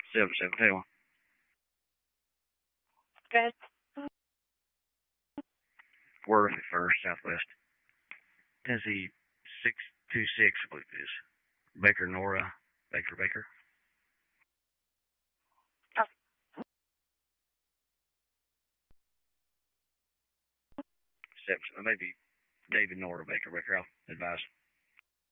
771. Good. Worthy first, Southwest. Tennessee 626, I believe it is. Baker Nora. Baker. Maybe David Nora Baker. I'll advise.